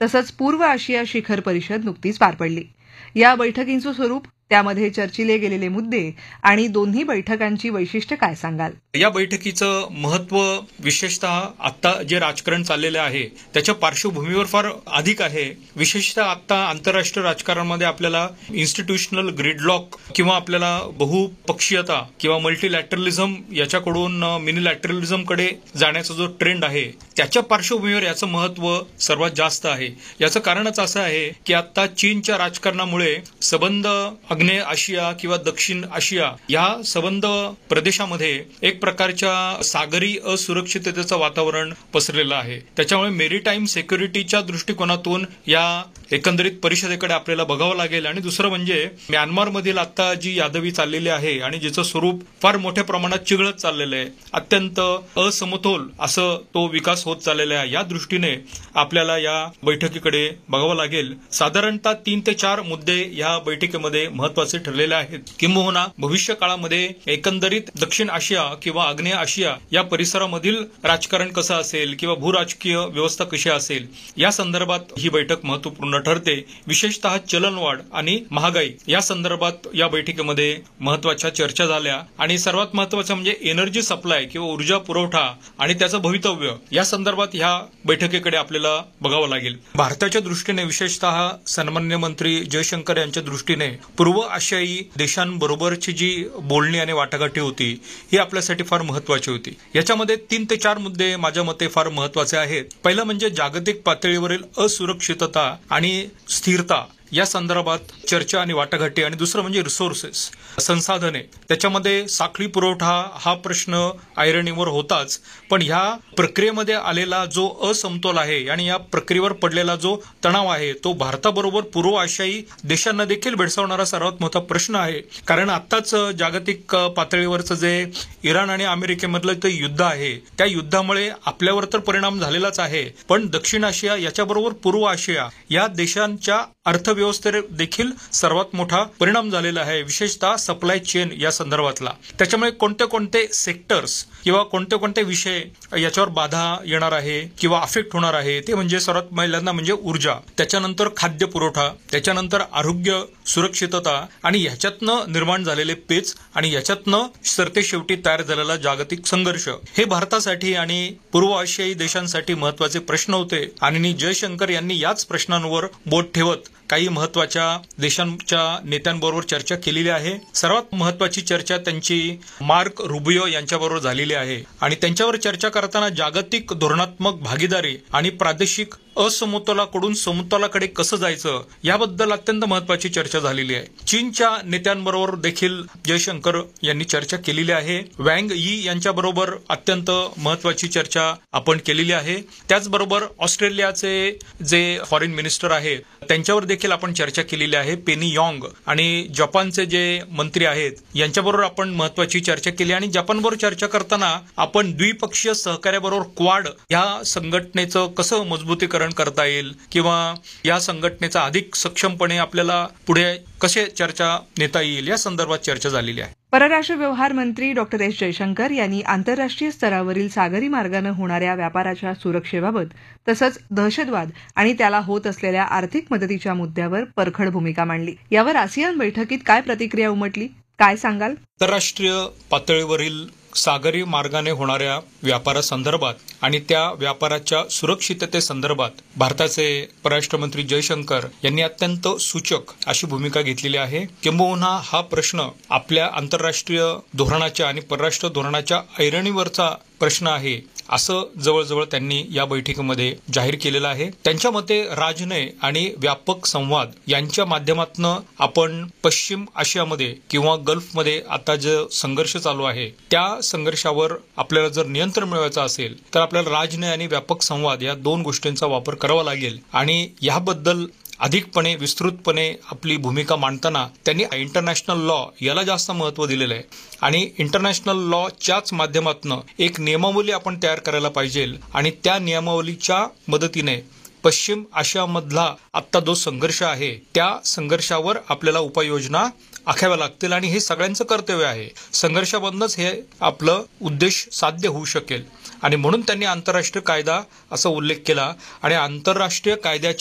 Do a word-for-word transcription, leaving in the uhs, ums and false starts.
तसंच पूर्व आशिया शिखर परिषद नुकतीच पार पडली. या बैठकींचं स्वरूप, त्यामध्ये चर्चिले गेलेले मुद्दे आणि दोन्ही बैठकांची वैशिष्ट्य काय सांगाल? या बैठकीचं महत्व विशेषतः आता जे राजकारण चाललेलं आहे त्याच्या पार्श्वभूमीवर फार अधिक आहे. विशेषतः आता आंतरराष्ट्रीय राजकारणामध्ये आपल्याला इन्स्टिट्यूशनल ग्रिडलॉक किंवा आपल्याला बहुपक्षीयता किंवा मल्टीलॅटरलिझम याच्याकडून मिनीलॅटरलिझमकडे जाण्याचा जो ट्रेंड आहे त्याच्या पार्श्वभूमीवर याचं महत्व सर्वात जास्त आहे. याचं कारणच असं आहे की आता चीनच्या राजकारणामुळे सबंध आग्नेय आशिया किंवा दक्षिण आशिया या सबंध प्रदेशामध्ये एक प्रकारच्या सागरी असुरक्षिततेचं वातावरण पसरलेलं आहे. त्याच्यामुळे मेरीटाईम सिक्युरिटीच्या दृष्टिकोनातून या एकंदरीत परिषदेकडे आपल्याला बघावं लागेल. आणि दुसरं म्हणजे म्यानमारमधील आता जी यादवी चाललेली आहे आणि जिचं स्वरूप फार मोठ्या प्रमाणात चिघळत चाललेलं आहे, अत्यंत असमतोल असं तो विकास होत चाललेला आहे. या दृष्टीने आपल्याला या बैठकीकडे बघावं लागेल. साधारणतः तीन ते चार मुद्दे या बैठकीमध्ये महत्वाचे ठरलेले आहेत. किंबहुना भविष्य काळामध्ये एकंदरीत दक्षिण आशिया किंवा आग्नेय आशिया या परिसरामधील राजकारण कसं असेल किंवा भूराजकीय व्यवस्था कशी असेल या संदर्भात ही बैठक महत्वपूर्ण ठरते. विशेषतः चलनवाढ आणि महागाई या संदर्भात या बैठकीमध्ये महत्वाच्या चर्चा झाल्या. आणि सर्वात महत्वाचं म्हणजे एनर्जी सप्लाय किंवा ऊर्जा पुरवठा आणि त्याचं भवितव्य या संदर्भात ह्या बैठकीकडे आपल्याला बघावं लागेल. भारताच्या दृष्टीने विशेषतः सन्माननीय मंत्री जयशंकर यांच्या दृष्टीने पूर्व आशियाई देशांबरोबरची जी बोलणी आणि वाटाघाटी होती ही आपल्यासाठी फार महत्वाची होती. याच्यामध्ये तीन ते चार मुद्दे माझ्या मते फार महत्वाचे आहेत. पहिलं म्हणजे जागतिक पातळीवरील असुरक्षितता आणि स्थिरता या संदर्भात चर्चा आणि वाटाघाटी. आणि दुसरं म्हणजे रिसोर्सेस, संसाधने, त्याच्यामध्ये साखळी पुरवठा हा प्रश्न ऐरणीवर होताच, पण ह्या प्रक्रियेमध्ये आलेला जो असमतोल आहे आणि या प्रक्रियेवर पडलेला जो तणाव आहे तो भारताबरोबर पूर्व आशियाई देशांना देखील भेडसावणारा सर्वात मोठा प्रश्न आहे. कारण आताच जागतिक पातळीवरचं जे इराण आणि अमेरिकेमधलं ते युद्ध आहे त्या युद्धामुळे आपल्यावर तर परिणाम झालेलाच आहे, पण दक्षिण आशिया याच्याबरोबर पूर्व आशिया या देशांच्या अर्थव्यवस्थेवर देखील सर्वात मोठा परिणाम झालेला आहे, विशेषतः सप्लाय चेन या संदर्भातला. त्याच्यामुळे कोणते कोणते सेक्टर्स किंवा कोणते कोणते विषय याच्यावर बाधा येणार आहे किंवा अफेक्ट होणार आहे ते म्हणजे सर्वात पहिल्यांदा म्हणजे ऊर्जा, त्याच्यानंतर खाद्य पुरवठा, त्याच्यानंतर आरोग्य सुरक्षितता आणि ह्याच्यातनं निर्माण झालेले पेच आणि ह्याच्यातनं सरते शेवटी तयार झालेला जागतिक संघर्ष हे भारतासाठी आणि पूर्व आशियाई देशांसाठी महत्वाचे प्रश्न होते. आणि जयशंकर यांनी याच प्रश्नांवर बोट ठेवत काही महत्वाच्या देशांच्या नेत्यांबरोबर चर्चा केलेली आहे. सर्वात महत्वाची चर्चा त्यांची मार्क रुबियो यांच्याबरोबर झालेली आहे आणि त्यांच्यावर चर्चा करताना जागतिक धोरणात्मक भागीदारी आणि प्रादेशिक असमतोलाकडून समतोलाकडे कसं जायचं याबद्दल अत्यंत महत्वाची चर्चा झालेली आहे. चीनच्या नेत्यांबरोबर देखील जयशंकर यांनी चर्चा केलेली आहे. वँग यी यांच्याबरोबर अत्यंत महत्वाची चर्चा आपण केलेली आहे. त्याचबरोबर ऑस्ट्रेलियाचे जे फॉरेन मिनिस्टर आहेत त्यांच्यावर देखील आपण चर्चा केलेली आहे, पेनी यॉंग, आणि जपानचे जे मंत्री आहेत यांच्याबरोबर आपण महत्वाची चर्चा केली. आणि जपानबरोबर चर्चा करताना आपण द्विपक्षीय सहकार्याबरोबर क्वाड या संघटनेचं कसं मजबूतीकरण करता येईल किंवा या संघटनेचा अधिक सक्षमपणे आपल्याला पुढे कसे चर्चा नेता येईल या संदर्भात चर्चा झालेली आहे. परराष्ट्र व्यवहार मंत्री डॉक्टर एस जयशंकर यांनी आंतरराष्ट्रीय स्तरावरील सागरी मार्गाने होणाऱ्या व्यापाराच्या सुरक्षेबाबत तसंच दहशतवाद आणि त्याला होत असलेल्या आर्थिक मदतीच्या मुद्द्यावर परखड भूमिका मांडली. यावर आसियान बैठकीत काय प्रतिक्रिया उमटली, काय सांगाल? आंतरराष्ट्रीय पातळीवरील सागरी मार्गाने होणाऱ्या व्यापारासंदर्भात आणि त्या व्यापाराच्या सुरक्षिततेसंदर्भात भारताचे परराष्ट्र मंत्री जयशंकर यांनी अत्यंत सूचक अशी भूमिका घेतलेली आहे. किंबहुना हा प्रश्न आपल्या आंतरराष्ट्रीय धोरणाच्या आणि परराष्ट्र धोरणाच्या ऐरणीवरचा प्रश्न आहे असं जवळजवळ त्यांनी या बैठकीमध्ये जाहीर केलेलं आहे. त्यांच्या मते राजनय आणि व्यापक संवाद यांच्या माध्यमातून आपण पश्चिम आशियामध्ये किंवा गल्फमध्ये आता जो संघर्ष चालू आहे त्या संघर्षावर आपल्याला जर नियंत्रण मिळवायचं असेल तर आपल्याला राजनय आणि व्यापक संवाद या दोन गोष्टींचा वापर करावा लागेल. आणि याबद्दल अधिकपणे विस्तृतपणे आपली भूमिका मांडताना त्यांनी इंटरनॅशनल लॉ याला जास्त महत्व दिलेलं आहे आणि इंटरनॅशनल लॉच्याच माध्यमातून एक नियमावली आपण तयार करायला पाहिजे आणि त्या नियमावलीच्या मदतीने पश्चिम आशियामधला आत्ता जो संघर्ष आहे त्या संघर्षावर आपल्याला उपाययोजना आखाव्या लागतील आणि हे सगळ्यांचं कर्तव्य आहे. संघर्षामधूनच हे आपलं उद्देश साध्य होऊ शकेल आणि म्हणून त्यांनी आंतरराष्ट्रीय कायदा असा उल्लेख केला आणि आंतरराष्ट्रीय कायद्याच्या